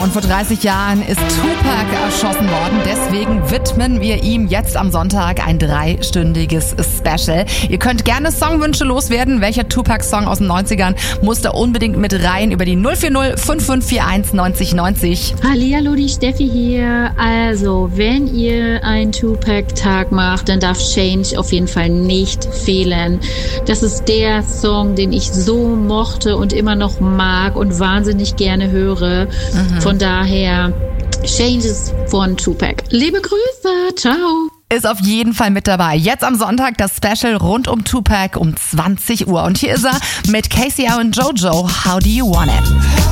und vor 30 Jahren ist Tupac erschossen worden. Deswegen widmen wir ihm jetzt am Sonntag ein 3-stündiges Special. Ihr könnt gerne Songwünsche loswerden. Welcher Tupac-Song aus den 90ern muss da unbedingt mit rein? Über die 040 5541 90 90. Hallihallo, die Steffi hier. Also, wenn ihr einen Tupac-Tag macht, dann darf Change auf jeden Fall nicht fehlen. Das ist der Song, den ich so mochte und immer noch mag und wahnsinnig gerne höre. Von daher, Changes von Tupac. Liebe Grüße, ciao. Ist auf jeden Fall mit dabei. Jetzt am Sonntag das Special rund um Tupac um 20 Uhr. Und hier ist er mit Casey und Jojo. How do you want it?